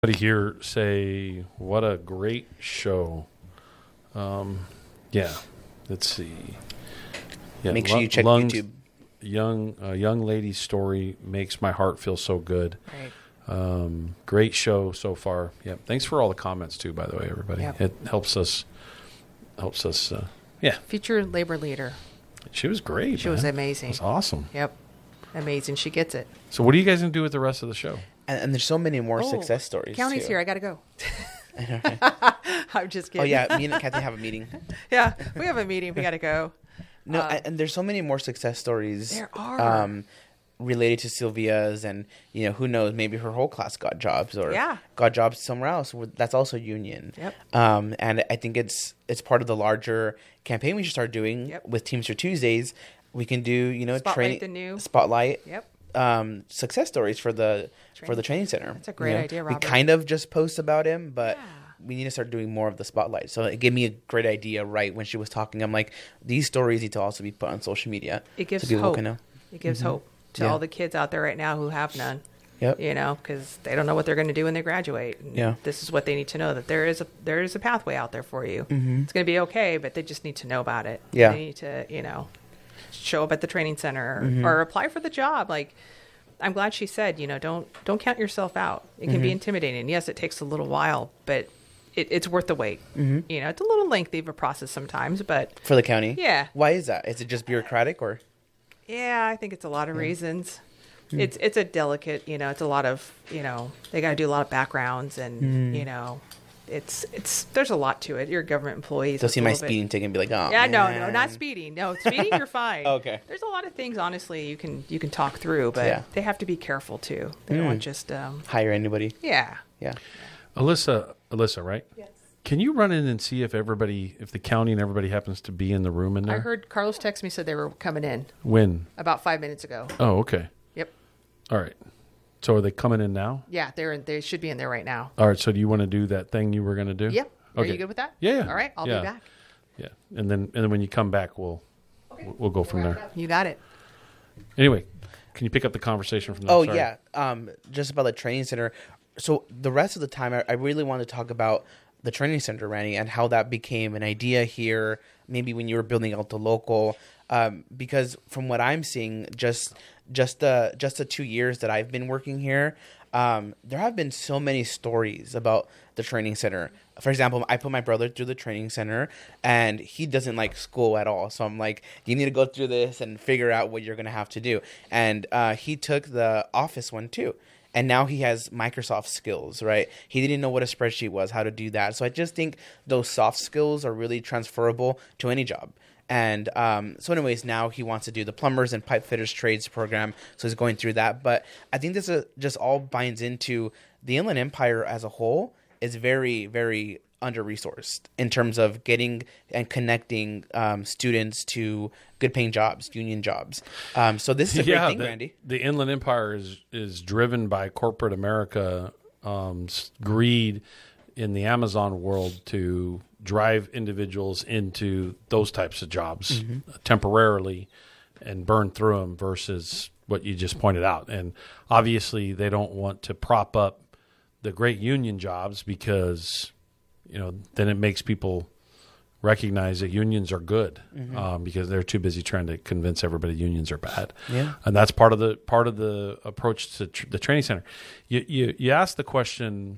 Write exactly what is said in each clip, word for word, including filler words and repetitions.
Here say what a great show. Um, yeah, let's see. Yeah, Make sure Lung- you check Lungs- YouTube. Young uh, young lady's story makes my heart feel so good. Right. Um, great show so far. Yeah, thanks for all the comments too. By the way, everybody, Yep. it helps us. Helps us. Uh, yeah, Future labor leader. she was great. She was man. amazing. It was awesome. Yep. Amazing. She gets it. So, what are you guys gonna do with the rest of the show? And, and there's so many more Oh, success stories. County's too. here. I got to go. I'm just kidding. Oh yeah, me and Kathy have a meeting. Yeah. We have a meeting. We got to go. No, Um, and there's so many more success stories. There are. Um, related to Sylvia's, and you know, who knows, maybe her whole class got jobs or Yeah. got jobs somewhere else. That's also union. Yep. Um, and I think it's it's part of the larger campaign we should start doing Yep. with Teamster Tuesdays. We can do, you know, Spotlight training the new- spotlight. Yep. Um, success stories for the for Training. the training center. That's a great You know, idea, We Robert. kind of just post about him, but Yeah. we need to start doing more of the spotlight. So it gave me a great idea right when she was talking. I'm like, these stories need to also be put on social media. It gives so people hope. can know. It gives hope to Yeah. all the kids out there right now who have none. Yep. You know, because they don't know what they're going to do when they graduate. And Yeah. This is what they need to know, that there is a there is a pathway out there for you. Mm-hmm. It's going to be okay, but they just need to know about it. Yeah. They need to, you know, show up at the training center or, Mm-hmm. or apply for the job. Like, I'm glad she said, you know, don't don't count yourself out. It can Mm-hmm. be intimidating. Yes, it takes a little while, but it, it's worth the wait. Mm-hmm. You know, it's a little lengthy of a process sometimes, but For the county? Yeah. Why is that? Is it just bureaucratic or? yeah, I think it's a lot of reasons. Hmm. It's it's a delicate, you know, it's a lot of, you know, they got to do a lot of backgrounds and, Hmm. you know, it's it's there's a lot to it. You're a government employee. so They'll it's see a my little bit- speeding ticket and be like, oh, Yeah, no, no, man. not speeding. No, speeding you're fine. Okay. There's a lot of things honestly you can you can talk through, but Yeah. they have to be careful too. They don't Mm. want just um Hire anybody. yeah. Yeah. Alyssa, Alyssa, right? Yes. Can you run in and see if everybody, if the county and everybody happens to be in the room in there? I heard Carlos text me said they were coming in When? about five minutes ago. Oh, okay. Yep. All right. So are they coming in now? Yeah, they're in, they should be in there right now. All right. So do you want to do that thing you were going to do? Yep. Are Okay. you good with that? Yeah, yeah. All right, I'll Yeah. be back. Yeah. And then and then when you come back, we'll we'll go from there. You got it. Anyway, can you pick up the conversation from there? Oh Sorry. yeah, um, just about the training center. So the rest of the time, I, I really wanted to talk about the training center, Randy, and how that became an idea here. Maybe when you were building out the local, um, because from what I'm seeing, just just the just the two years that I've been working here, um, there have been so many stories about the training center. For example, I put my brother through the training center, and he doesn't like school at all. So I'm like, you need to go through this and figure out what you're going to have to do. And uh, he took the office one too. And now he has Microsoft skills, right? He didn't know what a spreadsheet was, how to do that. So I just think those soft skills are really transferable to any job. And um, so anyways, now he wants to do the plumbers and pipe fitters trades program. So he's going through that. But I think this is just all binds into the Inland Empire as a whole is very, very under-resourced in terms of getting and connecting um, students to good-paying jobs, union jobs. Um, so this is a great yeah, thing, the, Randy. the Inland Empire is is driven by corporate America um, s- greed in the Amazon world to drive individuals into those types of jobs Mm-hmm. temporarily and burn through them versus what you just pointed out. And obviously, they don't want to prop up the great union jobs because you know then it makes people recognize that unions are good Mm-hmm. um, because they're too busy trying to convince everybody unions are bad. Yeah. And that's part of the part of the approach to tr- the training center. You you you asked the question,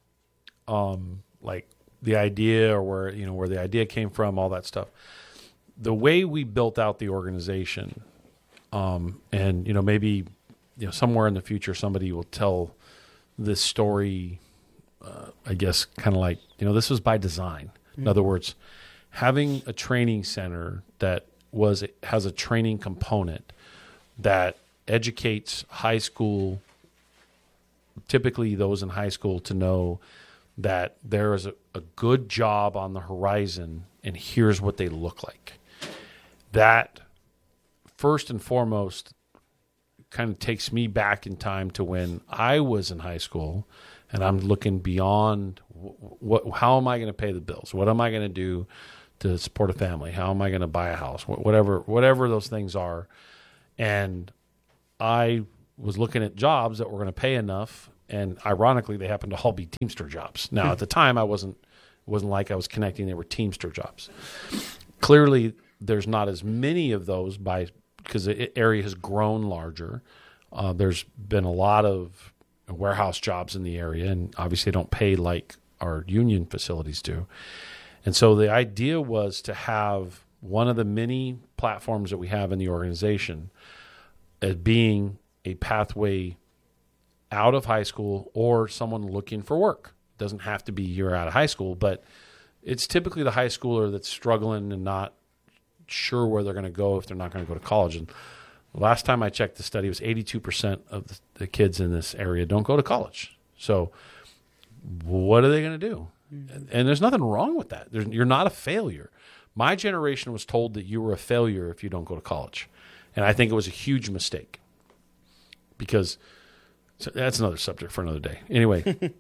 um, like the idea or where you know where the idea came from, all that stuff. The way we built out the organization, um, and you know maybe you know somewhere in the future somebody will tell this story. Uh, I guess kind of like you know this was by design. In other words, having a training center that was has a training component that educates high school, typically those in high school, to know that there is a, a good job on the horizon and here's what they look like. That first and foremost kind of takes me back in time to when I was in high school and I'm looking beyond what, how am I going to pay the bills? What am I going to do to support a family? How am I going to buy a house? Whatever, whatever those things are. And I was looking at jobs that were going to pay enough and ironically, they happened to all be Teamster jobs. Now, at the time, I wasn't it wasn't like I was connecting; they were Teamster jobs. Clearly, there's not as many of those by because the area has grown larger. Uh, there's been a lot of warehouse jobs in the area, and obviously, they don't pay like our union facilities do. And so, the idea was to have one of the many platforms that we have in the organization as being a pathway out of high school or someone looking for work. It doesn't have to be you're out of high school, but it's typically the high schooler that's struggling and not sure where they're going to go if they're not going to go to college. And the last time I checked the study, it was eighty-two percent of the, the kids in this area don't go to college. So what are they going to do? Mm-hmm. And, and there's nothing wrong with that. There's, you're not a failure. My generation was told that you were a failure if you don't go to college. And I think it was a huge mistake because so that's another subject for another day. Anyway,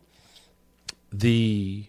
the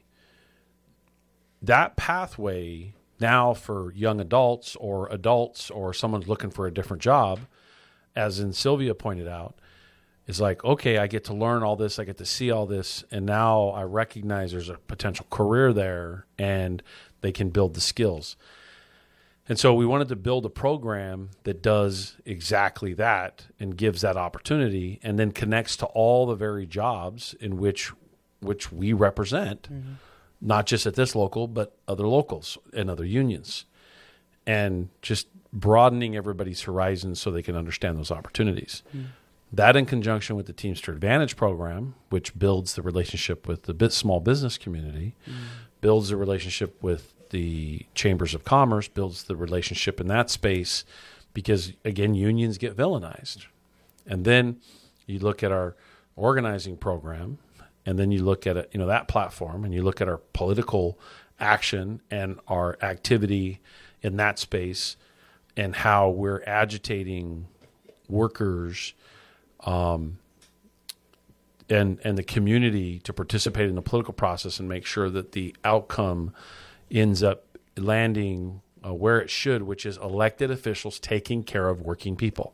that pathway now for young adults or adults or someone looking for a different job, as in Sylvia pointed out, is like, okay, I get to learn all this, I get to see all this, and now I recognize there's a potential career there and they can build the skills. And so we wanted to build a program that does exactly that and gives that opportunity and then connects to all the very jobs in which which we represent, mm-hmm. not just at this local, but other locals and other unions. And just broadening everybody's horizons so they can understand those opportunities. Mm-hmm. That in conjunction with the Teamster Advantage program, which builds the relationship with the bit small business community, mm-hmm. builds the relationship with the chambers of commerce, builds the relationship in that space because, again, unions get villainized. And then you look at our organizing program, and then you look at it, you know, that platform, and you look at our political action and our activity in that space and how we're agitating workers um, and and the community to participate in the political process and make sure that the outcome ends up landing uh, where it should, which is elected officials taking care of working people.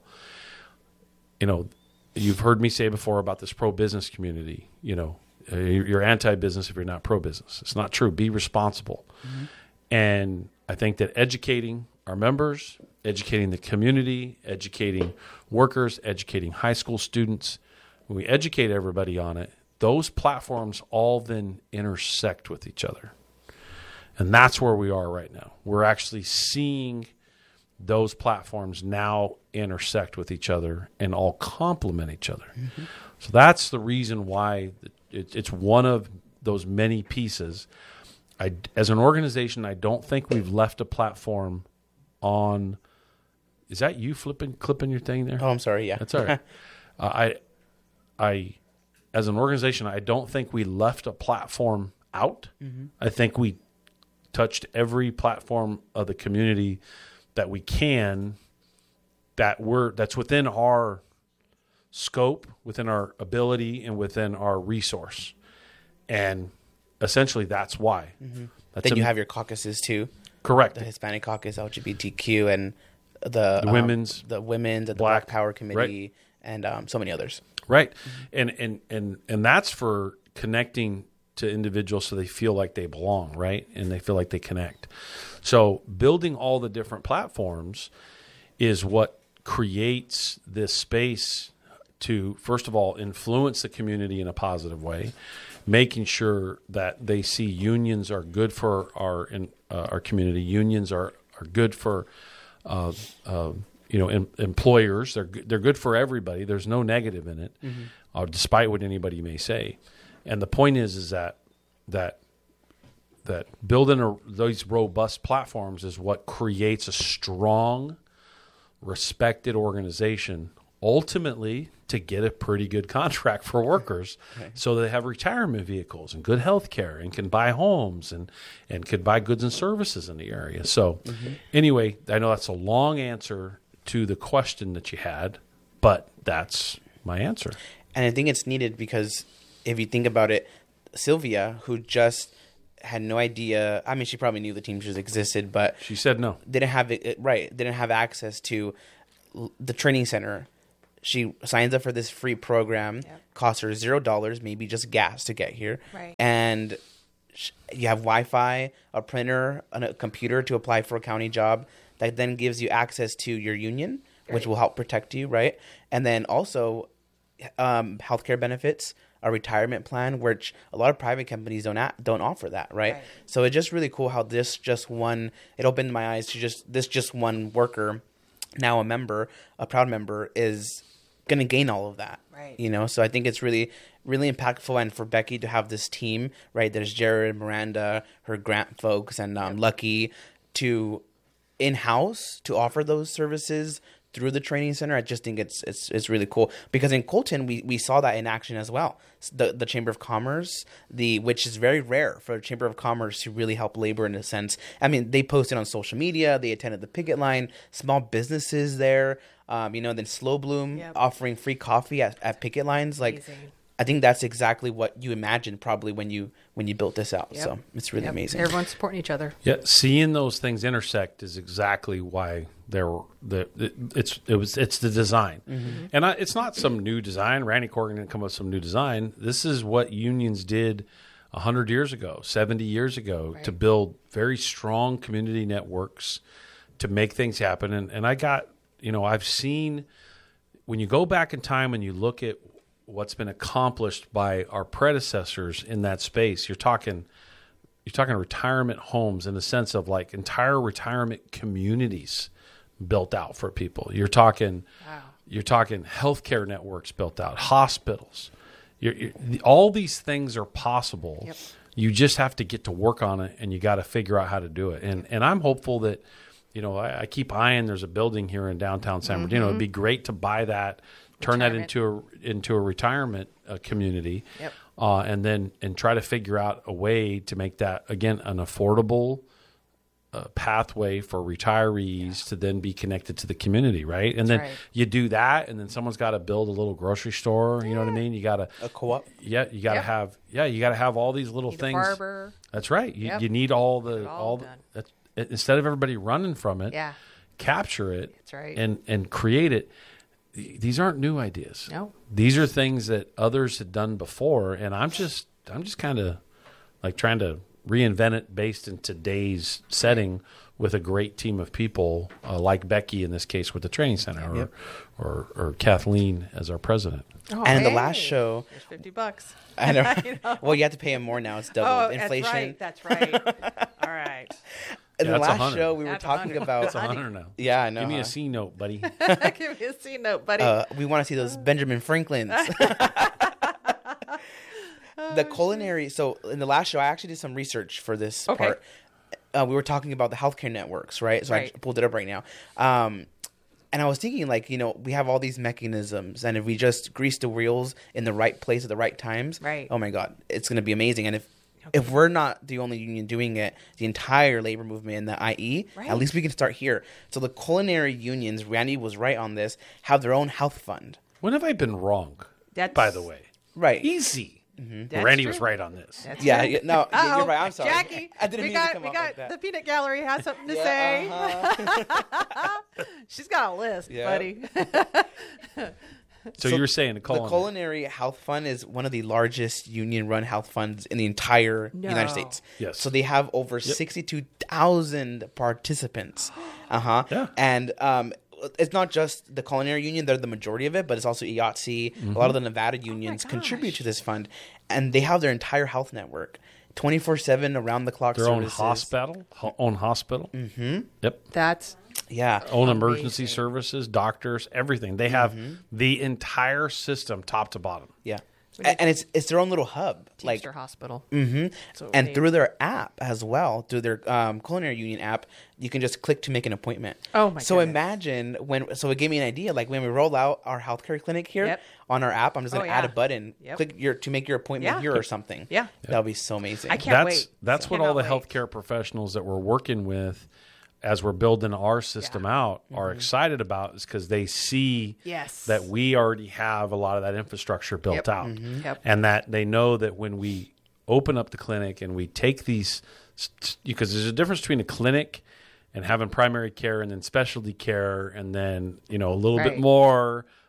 You know, you've heard me say before about this pro-business community. You know, uh, you're anti-business if you're not pro-business. It's not true. Be responsible. Mm-hmm. And I think that educating our members, educating the community, educating workers, educating high school students, when we educate everybody on it, those platforms all then intersect with each other. And that's where we are right now. We're actually seeing those platforms now intersect with each other and all complement each other. Mm-hmm. So that's the reason why it, it's one of those many pieces. I, as an organization, I don't think we've left a platform on. Is that you flipping, clipping your thing there? Oh, I'm sorry. Yeah, that's all right. uh, I, I, as an organization, I don't think we left a platform out. Mm-hmm. I think we touched every platform of the community that we can, that we're that's within our scope, within our ability, and within our resource. And essentially, that's why. Mm-hmm. That's then a, you have your caucuses too. Correct. The Hispanic Caucus, L G B T Q, and the, the um, women's, the women's, the Black, Black Power Committee, right. and um, so many others. Right, mm-hmm. and and and and that's for connecting to individuals so they feel like they belong, right? And they feel like they connect. So building all the different platforms is what creates this space to, first of all, influence the community in a positive way, making sure that they see unions are good for our in, uh, our community. Unions are, are good for uh, uh, you know em- employers. They're they're good for everybody. There's no negative in it, mm-hmm. uh, despite what anybody may say. And the point is, is that that that building a, these robust platforms is what creates a strong, respected organization, ultimately to get a pretty good contract for workers, okay. so they have retirement vehicles and good health care and can buy homes and, and could buy goods and services in the area. So mm-hmm. anyway, I know that's a long answer to the question that you had, but that's my answer. And I think it's needed because if you think about it, Sylvia, who just had no idea, I mean, she probably knew the Teamsters existed, but she said no. Didn't have it, right, didn't have access to the training center. She signs up for this free program, Yep. costs her zero dollars, maybe just gas to get here. Right. And sh- you have Wi-Fi, a printer, and a computer to apply for a county job that then gives you access to your union, which Right. will help protect you, right? And then also um, healthcare benefits, a retirement plan, which a lot of private companies don't a- don't offer that, right? Right. So it's just really cool how this just one, it opened my eyes to just this just one worker, now a member, a proud member, is going to gain all of that. Right. You know, so I think it's really, really impactful. And for Becky to have this team, right, there's Jared, Miranda, her grant folks, and um, Lucky to in-house to offer those services through the training center. I just think it's it's it's really cool because in Colton we, we saw that in action as well. The the Chamber of Commerce, the which is very rare for a Chamber of Commerce to really help labor in a sense. I mean, they posted on social media, they attended the picket line, small businesses there. Um, you know, then Slow Bloom Yep. offering free coffee at, at picket lines. Like, Amazing. I think that's exactly what you imagined probably when you when you built this out. Yep. So it's really Yep. amazing. Everyone's supporting each other. Yeah, seeing those things intersect is exactly why they're the it, it's it was it's the design, Mm-hmm. and I, it's not some new design. Randy Corgan didn't come up with some new design. This is what unions did a hundred years ago, seventy years ago, Right. to build very strong community networks to make things happen. And and I got you know I've seen when you go back in time and you look at what's been accomplished by our predecessors in that space, you're talking. You're talking retirement homes in the sense of like entire retirement communities built out for people. You're talking, Wow. you're talking healthcare networks built out, hospitals. You're, you're, the- all these things are possible. Yep. You just have to get to work on it, and you got to figure out how to do it. And and I'm hopeful that, you know, I, I keep eyeing. There's a building here in downtown San Bernardino. It'd be great to buy that, turn that Retirement. into a into a retirement uh, community. Yep. Uh, and then and try to figure out a way to make that again an affordable uh, pathway for retirees to then be connected to the community, right? And then right. you do that, and then someone's got to build a little grocery store. You know what I mean? You got to A co-op. yeah, you got to Yep. have yeah, you got to have all these little Need a things. barber. That's right. You, Yep. you need all the it all all the, done. that's, instead of everybody running from it, Yeah. capture it. That's right. and and create it. These aren't new ideas. No. These are things that others had done before, and I'm just I'm just kind of like trying to reinvent it based in today's setting with a great team of people uh, like Becky in this case with the training center, or, Yep. or or Kathleen as our president. Oh, And the hey. last show, There's fifty bucks. I know. You know? Well, you have to pay him more now. It's double Oh, inflation. that's right. That's right. All right. In Yeah, the that's a last hundred. show, we were That's a talking hundred. about. It's a hundred now. Yeah, I know. Give me huh? a C note, buddy. Give me a C note, buddy. Uh, we want to see those Benjamin Franklins. The culinary. So in the last show, I actually did some research for this Okay. part. Uh, we were talking about the healthcare networks, right? So Right. I pulled it up right now. Um, and I was thinking, like, you know, we have all these mechanisms, and if we just grease the wheels in the right place at the right times, Right. oh my God, it's going to be amazing. And if if we're not the only union doing it, the entire labor movement in the I E, Right. at least we can start here. So the culinary unions, Randy was right on this, have their own health fund. When have I been wrong? That's- by the way, Right. easy. That's Randy true. was right on this. That's Yeah, true. yeah, no, you're Uh-oh. right. I'm sorry. Jackie, I didn't we mean got, to come we out got like that. the peanut gallery has something to Yeah, say. uh-huh. She's got a list, Yeah. buddy. So, So you were saying the The culinary. Culinary Health Fund is one of the largest union-run health funds in the entire No. United States. Yes. So they have over sixty-two thousand participants. Uh huh. Yeah. And um, it's not just the culinary union; they're the majority of it, but it's also I A T S E. Mm-hmm. A lot of the Nevada unions contribute gosh. to this fund, and they have their entire health network, twenty-four seven, around the clock their own services. hospital, ho- own hospital. Mm-hmm. Yep. That's Yeah. Own emergency Amazing. services, doctors, everything. They have Mm-hmm. the entire system, top to bottom. Yeah. A- And it's it's their own little hub, like Teamster Hospital. hmm So and they- through their app as well, through their um, culinary union app, you can just click to make an appointment. Oh, my So goodness. imagine when. So it gave me an idea. Like when we roll out our healthcare clinic here Yep. on our app, I'm just Oh, gonna add a yeah. button, Yep. click your to make your appointment Yeah. here or something. Yeah. That'll be so amazing. I can't that's wait. that's what all the Cannot wait. healthcare professionals that we're working with as we're building our system Yeah. out are excited about is because they see Yes. that we already have a lot of that infrastructure built Yep. out, Yep. and that they know that when we open up the clinic and we take these, because there's a difference between a clinic and having primary care and then specialty care and then you know a little bit Right. more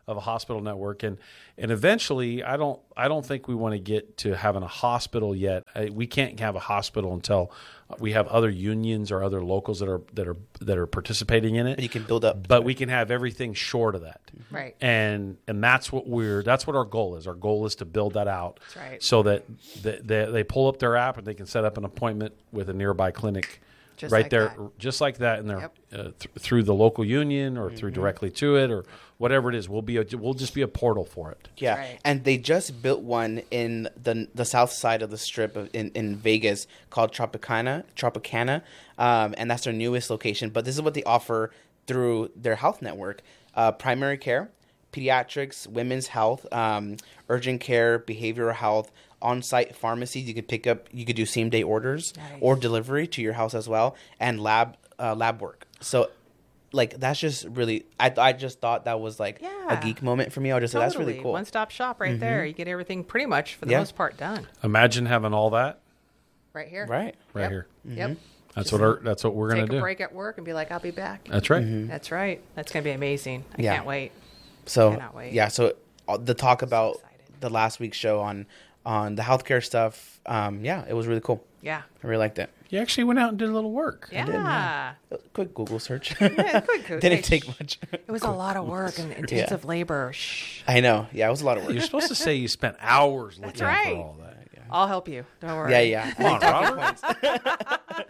of a hospital network, and and eventually, I don't I don't think we want to get to having a hospital yet. I, we can't have a hospital until we have other unions or other locals that are that are that are participating in it. But you can build up. But we can have everything short of that, Right. and and that's what we're that's what our goal is. Our goal is to build that out, That's right. so that they, they, they pull up their app and they can set up an appointment with a nearby clinic. Just right like there, that. just like that, and they're Yep. uh, th- through the local union or Mm-hmm. through directly to it or whatever it is. We'll be a, we'll just be a portal for it. Yeah, Right. and they just built one in the the south side of the strip of, in in Vegas called Tropicana, Tropicana, um, and that's their newest location. But this is what they offer through their health network: uh, primary care, pediatrics, women's health, um, urgent care, behavioral health, on-site pharmacies. You could pick up, you could do same-day orders Nice. or delivery to your house as well, and lab uh, lab work. So. Like that's just really, I I just thought that was like Yeah. a geek moment for me. I was just like, that's really Totally. cool. One-stop shop right there. You get everything pretty much for the Yeah. most part done Imagine having all that right here. Right. right Yep. here. Yep. That's Just what our, that's what we're gonna Take a do. break at work and be like, I'll be back. That's right. That's right. That's going to be amazing. I Yeah. can't wait. So Cannot wait. yeah, so uh, the talk about excited. the last week's show on on the healthcare stuff, um, yeah, it was really cool. Yeah. I really liked it. You actually went out and did a little work. Yeah. did, yeah. Quick Google search. Yeah, quick Google. Didn't Hey, take shh. much. It was a lot of work and intensive labor. Shh. I know. Yeah, it was a lot of work. You're supposed to say you spent hours looking right. for all that. I'll help you. Don't worry. Yeah, yeah. Come on, Robert.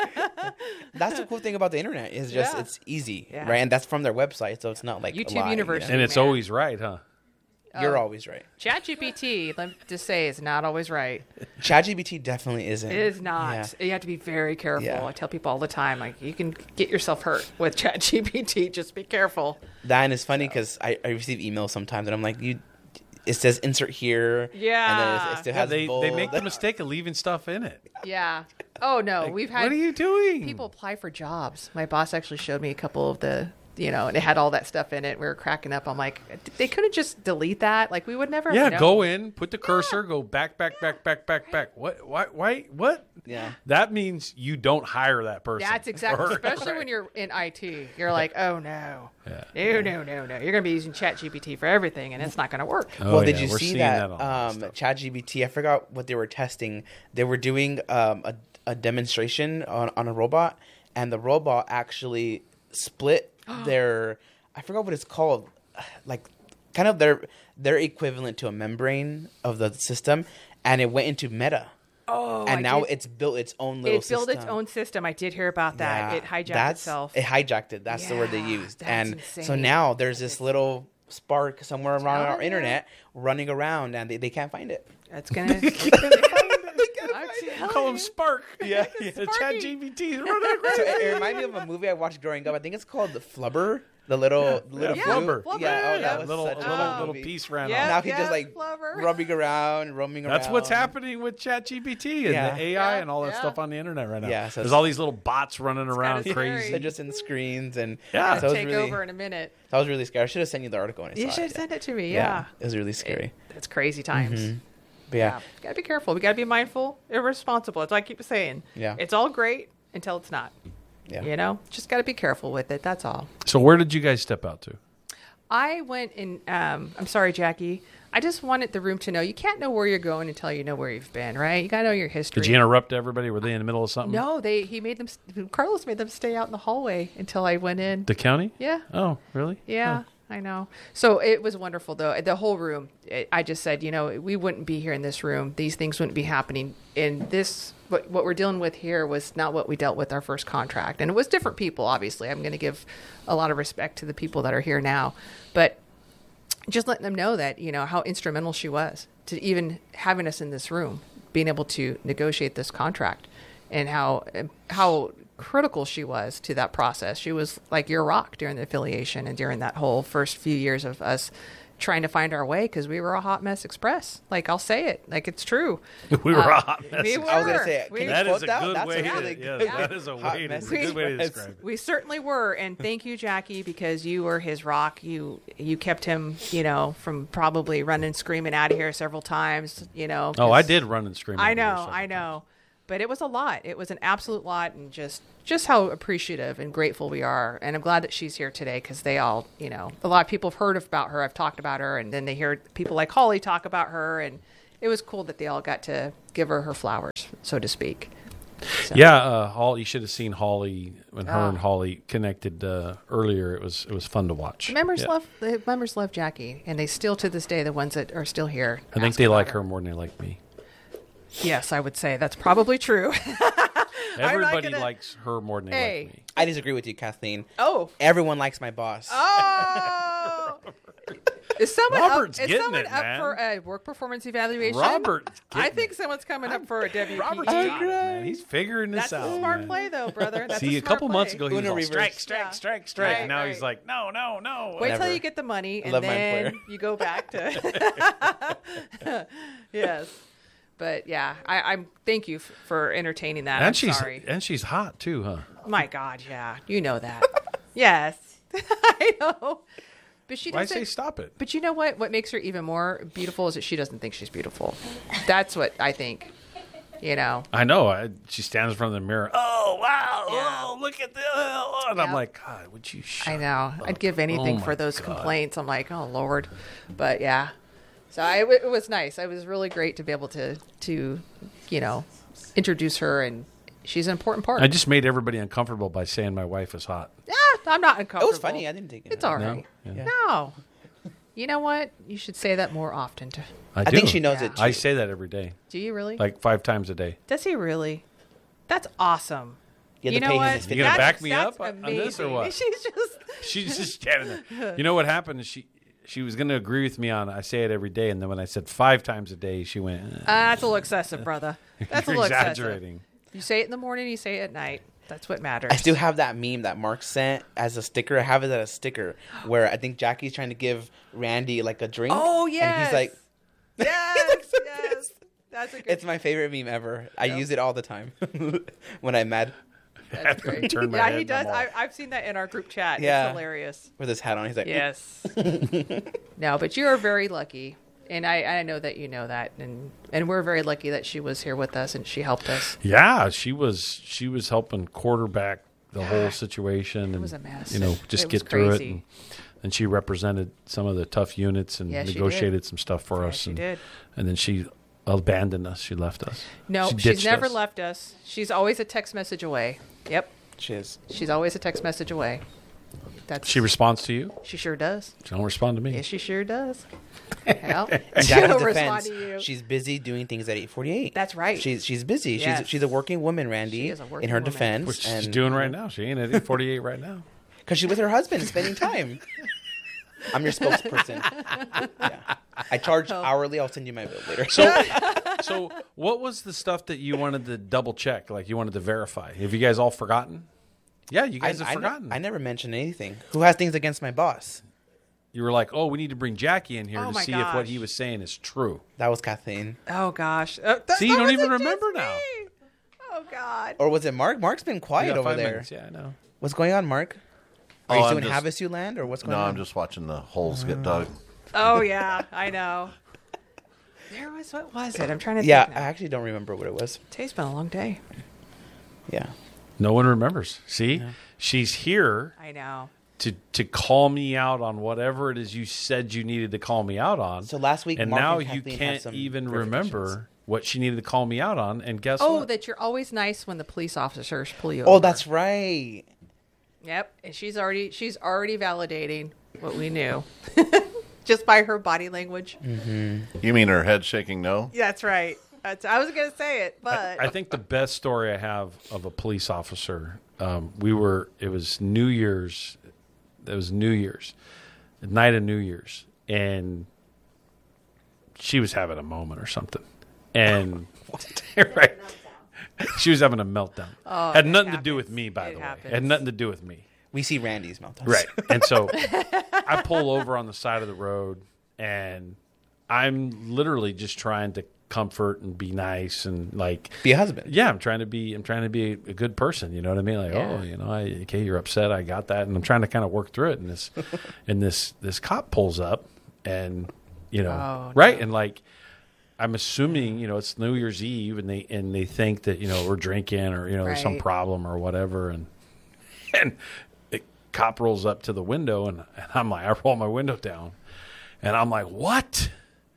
That's the cool thing about the internet is just Yeah. it's easy, Yeah. right? And that's from their website, so it's not like a YouTube lie, you know? University. And it's Man. always right, huh? You're Oh. always right. ChatGPT, let me just say, is not always right. ChatGPT definitely isn't. It is not. Yeah. You have to be very careful. Yeah. I tell people all the time, like, you can get yourself hurt with ChatGPT. Just be careful. That and it's funny because I, I receive emails sometimes and I'm like, you. It says insert here. Yeah. And then it, it still Yeah, has they, bold. they make the mistake of leaving stuff in it. Yeah. Oh, no. We've had What are you doing? people apply for jobs. My boss actually showed me a couple of the, you know, and it had all that stuff in it. We were cracking up. I'm like, they couldn't just delete that. Like, we would never. Yeah, know. go in, put the cursor, go back, back, back, back, back, back. What? Why? Why? What? Yeah. That means you don't hire that person. That's exactly, Or- especially when you're in I T. You're like, oh no, Yeah. no, no, no, no. You're going to be using ChatGPT for everything, and it's not going to work. Oh, Well, did yeah, you we're see seeing that, on all um, stuff. ChatGPT? I forgot what they were testing. They were doing um, a, a demonstration on, on a robot, and the robot actually split their. I forgot what it's called, like kind of their their equivalent to a membrane of the system, and it went into Meta. Oh, and I now did- it's built its own little it built its system. own system. I did hear about that. Yeah, It hijacked that's, itself. It hijacked it. That's the word they Yeah, used. that's And so insane. now there's this little spark somewhere around out our there. internet running around, and they, they can't find it. That's gonna. it's gonna I'm telling Call him you. Spark. Yeah, The Sparky. Chat G P T. So it, it reminded me of a movie I watched growing up. I think it's called The Flubber. The little, the little yeah, flute. Flubber. Flubber. Yeah, oh, Yeah, that was little, such a a little, fun little movie. piece ran Yeah. off. Now he's Yes, just like Flubber. rubbing around, roaming around. That's what's happening with ChatGPT and Yeah. the A I Yeah, and all that yeah. stuff on the internet right now. Yeah, so There's it's- all these little bots running around kinda crazy. scary. They're just in the screens, and Yeah. so it was Take really, over in a minute. that was really scary. I should have sent you the article when I You saw should it. send it to me. Yeah. Yeah, it was really scary. It's crazy times. But yeah, Gotta be careful. We gotta be mindful, irresponsible. It's like I keep saying. Yeah. It's all great until it's not. yeah. You know, just gotta be careful with it. That's all. So where did you guys step out to? I went in. Um, I'm sorry, Jackie. I just wanted the room to know you can't know where you're going until you know where you've been, right? You gotta know your history. Did you interrupt everybody? Were they in the middle of something? No, they. He made them. Carlos made them stay out in the hallway until I went in. The county? Yeah. Oh, really? Yeah, I know. So it was wonderful, though. The whole room, it, I just said, you know, we wouldn't be here in this room. These things wouldn't be happening. In this, what, what we're dealing with here was not what we dealt with our first contract. And it was different people, obviously. I'm going to give a lot of respect to the people that are here now. But just letting them know that, you know, how instrumental she was to even having us in this room, being able to negotiate this contract, and how how critical she was to that process. She was like your rock during the affiliation and during that whole first few years of us trying to find our way, because we were a hot mess express. Like, I'll say it, like it's true. We were Uh, hot mess. we were. I was gonna say, We- can you That quote is a that? good That's way a to- really yes, good. that is a hot way to- message. good way to It's- describe it. We certainly were, and thank you, Jackie, because you were his rock. You you kept him, you know, from probably running screaming out of here several times. You know. Oh, I 'cause- did run and scream. I out of here know, several I times. know. but it was a lot. It was an absolute lot, and just just how appreciative and grateful we are. And I'm glad that she's here today because they all, you know, a lot of people have heard about her. I've talked about her, and then they hear people like Holly talk about her, and it was cool that they all got to give her her flowers, so to speak. So. Yeah, uh, Holly. You should have seen Holly when her Oh. and Holly connected uh, earlier. It was it was fun to watch. The members Yeah. love the members love Jackie, and they still to this day the ones that are still here. I think ask they about like her more than they like me. Yes, I would say that's probably true. Everybody gonna- likes her more than they Hey. like me. I disagree with you, Kathleen. Oh, Everyone likes my boss. oh. Is someone Robert's up, is getting someone it, up man. for a work performance evaluation? Robert's I getting think it. someone's coming up for a W P E. Robert's got it, man. He's figuring this That's out. a smart man. play, though, brother. That's See, a, a, smart couple play. months ago, he was Uno all, reverse. strike, strike, Yeah. strike, strike. Right, and now right. he's like, no, no, no. Wait till Never. you get the money, and Love my then employer. you go back to. Yes, but yeah, I, I'm. Thank you f- for entertaining that. And I'm she's sorry. and she's hot too, huh? My God, yeah, you know that. Yes, I know. But she Why doesn't. say stop it? But you know what? What makes her even more beautiful is that she doesn't think she's beautiful. That's what I think. You know. I know. I, she stands in front of the mirror. Oh wow! Yeah. Oh, look at this! And I'm Yep. like, God, would you? Shut I know. up? I'd give anything Oh for my those God. complaints. I'm like, oh Lord, but yeah. So I, it was nice. It was really great to be able to to, you know, introduce her, and she's an important part. I just made everybody uncomfortable by saying my wife is hot. yeah, I'm not It uncomfortable. was funny. I didn't take it. It's all No? right. Yeah. No. You know what? You should say that more often. To, I, I do. think she knows Yeah. it too. I say that every day, do you really? like five times a day. Does he really? That's awesome. You have You to know pay him what? his You gonna That's- back me that's up on- on this or amazing. what? She's just. She's just standing there. You know what happened? Is she she was going to agree with me on I say it every day, and then when I said five times a day, she went. Eh, Uh, that's a little excessive, brother. That's a you're little exaggerating. excessive. You say it in the morning, you say it at night. That's what matters. I still have that meme that Mark sent as a sticker. I have it as a sticker where I think Jackie's trying to give Randy like a drink. Oh, And yes. he's like, Yes, looks so yes. pissed. That's a good. it's my favorite meme ever. I use it all the time when I'm mad That's great. Turn my yeah, head he and does. I'm all- I, I've seen that in our group chat. Yeah. It's hilarious. with his hat on. He's like, Yes. No, but you are very lucky, and I, I know that you know that, and and we're very lucky that she was here with us and she helped us. Yeah, she was she was helping quarterback the whole situation. It was a mess. You know, just It was get through it. crazy. And, and she represented some of the tough units and Yeah, she negotiated some stuff for Yeah, us. she and, did. and then she abandoned us. She left us. No, She she's ditched never us. left us. She's always a text message away. Yep, Chiz. she's always a text message away. That's She responds to you. she sure does. She don't respond to me. Yes, she sure does. Well, In she'll Jackie's respond defense, to you. she's busy doing things at eight forty-eight. That's right. She's she's busy. Yes. She's she's a working woman, Randy. She is a working in her woman. defense, Which she's and- doing right now. She ain't at forty-eight right now. because she's with her husband, spending time. I'm your spokesperson. Yeah. I charge Oh. hourly. I'll send you my bill later. So, so what was the stuff that you wanted to double check? Like you wanted to verify? Have you guys all forgotten? Yeah, you guys I, have I, forgotten. I never mentioned anything. Who has things against my boss? You were like, "Oh, we need to bring Jackie in here Oh to my see if what gosh. he was saying is true." That was Kathleen. Oh gosh. Uh, that- See, you that don't even wasn't just remember now. me. Oh God. Or was it Mark? Mark's been You quiet got over five there. minutes. Yeah, I know. What's going on, Mark? Are Oh, you I'm doing just- Havasu Land or what's going No, on? I'm just watching the holes get dug. Oh yeah, I know. There was what was it? I'm trying to Yeah, think I now. actually don't remember what it was. Today's been a long day. Yeah. No one remembers. See, she's here I know. to to call me out on whatever it is you said you needed to call me out on. So last week, and Mark now and you Kathleen had can't some even verifications. remember what she needed to call me out on. And guess Oh, what? that you're always nice when the police officers pull you over. Oh, that's right. Yep, and she's already she's already validating what we knew, just by her body language. You mean her head shaking no? That's right. That's, I was gonna say it, but I think the best story I have of a police officer. Um, we were. It was New Year's. It was New Year's, night of New Year's, and she was having a moment or something, and right, she was having a meltdown. Oh, Had it nothing to do with happens. me, by It the way. happens. Had nothing to do with me. We see Randy's meltdowns. Right. And so I pull over on the side of the road, and I'm literally just trying to comfort and be nice and like Be a husband. yeah, I'm trying to be I'm trying to be a good person, you know what I mean? Like, Yeah. oh, you know, I okay, you're upset, I got that, and I'm trying to kind of work through it, and this and this this cop pulls up, and you know, Oh, right? no. And like I'm assuming, you know, it's New Year's Eve, and they and they think that, you know, we're drinking or, you know, there's some Right. problem or whatever, and and the cop rolls up to the window, and, and I'm like, I roll my window down, and I'm like, what?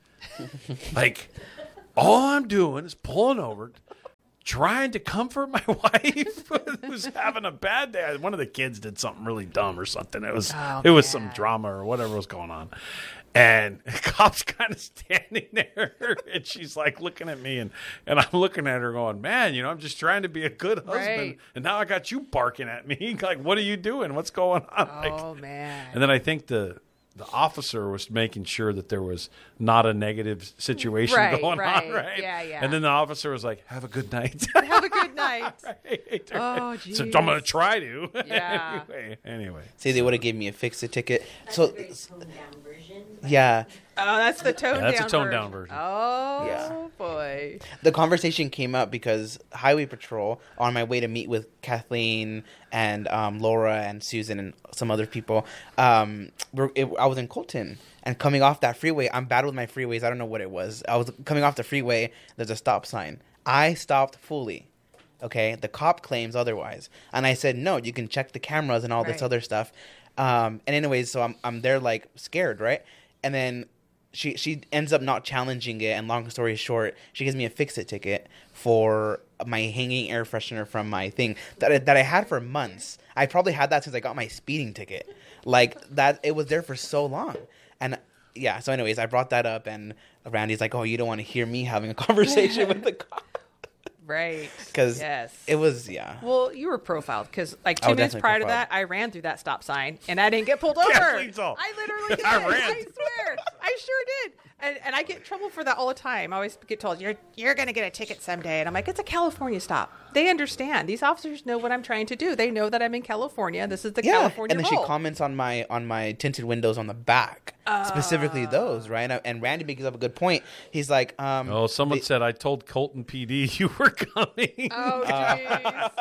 Like, all I'm doing is pulling over, trying to comfort my wife who's having a bad day. One of the kids did something really dumb or something. It was Oh, it was some man. drama or whatever was going on. And the cop's kind of standing there, and she's like looking at me, and, and I'm looking at her going, man, you know, I'm just trying to be a good husband. Right. And now I got you barking at me. Like, what are you doing? What's going on? Like, Oh man. and then I think the the officer was making sure that there was not a negative situation Right, going right. on, right? Yeah, yeah. And then the officer was like, have a good night. Have a good night. Right. Oh, So geez. I'm going to try to. Yeah. anyway, anyway. See, they would have gave me a fix-it ticket. That's So, a very toned down version. yeah, Oh, that's the tone Yeah, that's a down toned version. down version. Oh Yeah. boy. the conversation came up because Highway Patrol, on my way to meet with Kathleen and um, Laura and Susan and some other people, um, we're, it, I was in Colton. And coming off that freeway, I'm bad with my freeways. I don't know what it was. I was coming off the freeway. There's a stop sign. I stopped fully. Okay, the cop claims otherwise, and I said no. You can check the cameras and all this Right. other stuff. Um, and anyways, so I'm I'm there like scared, right? And then she she ends up not challenging it. And long story short, she gives me a fix-it ticket for my hanging air freshener from my thing that I, that I had for months. I probably had that since I got my speeding ticket. Like that, it was there for so long. And yeah, so anyways, I brought that up, and Randy's like, "Oh, you don't want to hear me having a conversation with the cop." Right. Because yes. it was, yeah. Well, you were profiled because like I two was minutes definitely prior to profiled. that, I ran through that stop sign and I didn't get pulled over. Kathleen's all- I literally did. I I, ran. swear, I sure did. And and I get in trouble for that all the time. I always get told you're you're gonna get a ticket someday, and I'm like, it's a California stop. They understand. These officers know what I'm trying to do. They know that I'm in California. This is the Yeah, California and then rule. she comments on my on my tinted windows on the back, specifically those, right? And, and Randy makes up a good point. He's like, um, Oh, someone they- said, I told Colton P D you were coming. Oh jeez.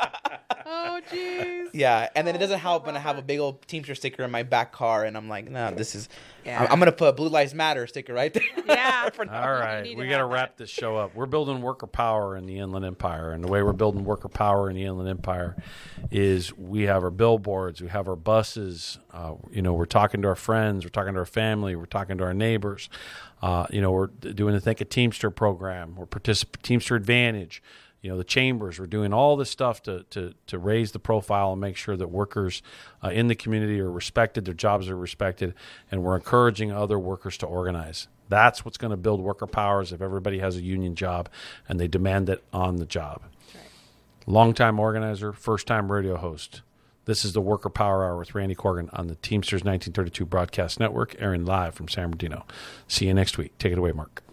Oh jeez. yeah, and then it doesn't help when I have a big old Teamster sticker in my back car, and I'm like, no, this is. Yeah. I'm, I'm gonna put a Blue Lives Matter sticker right there. Yeah. For now. All right, need we to got to have wrap this show up. We're building worker power in the Inland Empire, and the way we're building worker power in the Inland Empire is we have our billboards, we have our buses. Uh, you know, we're talking to our friends, we're talking to our family, we're talking to our neighbors. Uh, you know, we're doing the Think a Teamster program, we're particip- Teamster Advantage. You know, the chambers, we're doing all this stuff to to to raise the profile and make sure that workers uh, in the community are respected, their jobs are respected, and we're encouraging other workers to organize. That's what's going to build worker powers if everybody has a union job and they demand it on the job. Longtime organizer, first-time radio host. This is the Worker Power Hour with Randy Corgan on the Teamsters nineteen thirty-two Broadcast Network, airing live from San Bernardino. See you next week. Take it away, Mark.